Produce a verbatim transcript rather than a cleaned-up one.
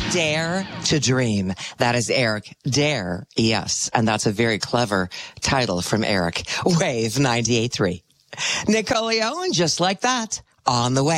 Dare to Dream. That is Eric Dare, yes. And that's a very clever title from Eric. Wave ninety-eight point three. Nicolio, and just like that, on the way.